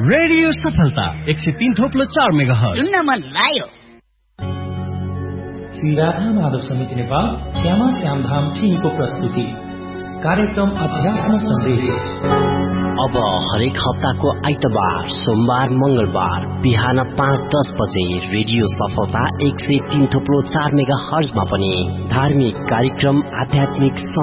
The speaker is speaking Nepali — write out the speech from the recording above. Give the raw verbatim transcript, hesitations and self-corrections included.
रेडियो सफलता एक सय तीन थोप्लो चार मेगा हर्ज सुन्न मन लाग्यो। श्री राधा माधव समिति नेपाल श्यामा श्यामधाम टिमको प्रस्तुति कार्यक्रम अध्यात्म सन्देश। अब हरेक हप्ताको आइतबार, सोमबार, मंगलबार बिहान पाँच दस बजे रेडियो सफलता एक सय तीन थोप्लो चार मेगा हर्जमा पनि धार्मिक कार्यक्रम आध्यात्मिक